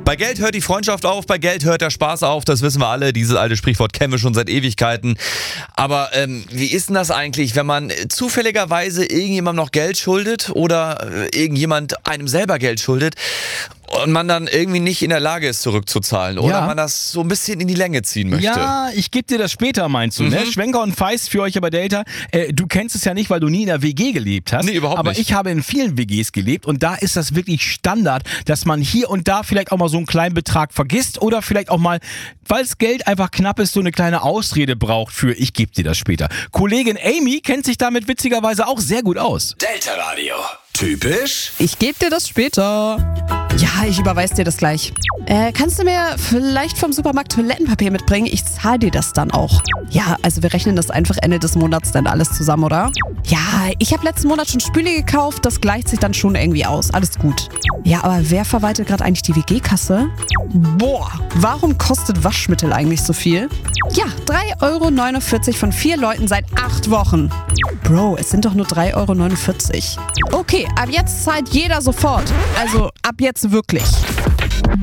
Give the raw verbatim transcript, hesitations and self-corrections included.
Bei Geld hört die Freundschaft auf, bei Geld hört der Spaß auf, das wissen wir alle. Dieses alte Sprichwort kennen wir schon seit Ewigkeiten. Aber ähm, wie ist denn das eigentlich, wenn man zufälligerweise irgendjemandem noch Geld schuldet oder äh, irgendjemand einem selber Geld schuldet und man dann irgendwie nicht in der Lage ist, zurückzuzahlen oder Ja. man das so ein bisschen in die Länge ziehen möchte? Ja, ich gebe dir das später, meinst du, Mhm. ne? Schwenker und Feist für euch aber Delta. Äh, du kennst es ja nicht, weil du nie in der W G gelebt hast. Nee, überhaupt aber nicht. ich habe in vielen W Gs gelebt und da ist das wirklich Standard, dass man hier und da vielleicht auch mal so einen kleinen Betrag vergisst oder vielleicht auch mal, weil das Geld einfach knapp ist, so eine kleine Ausrede braucht für ich gebe dir das später. Kollegin Amy kennt sich damit witzigerweise auch sehr gut aus. Delta Radio. Typisch? Ich gebe dir das später. Ja, ich überweise dir das gleich. Äh, kannst du mir vielleicht vom Supermarkt Toilettenpapier mitbringen? Ich zahle dir das dann auch. Ja, also wir rechnen das einfach Ende des Monats dann alles zusammen, oder? Ja, ich habe letzten Monat schon Spüle gekauft, das gleicht sich dann schon irgendwie aus. Alles gut. Ja, aber wer verwaltet gerade eigentlich die W G-Kasse? Boah, warum kostet Waschmittel eigentlich so viel? Ja, drei Euro neunundvierzig von vier Leuten seit acht Wochen. Bro, es sind doch nur drei Euro neunundvierzig. Okay, ab jetzt zahlt jeder sofort. Also ab jetzt wirklich.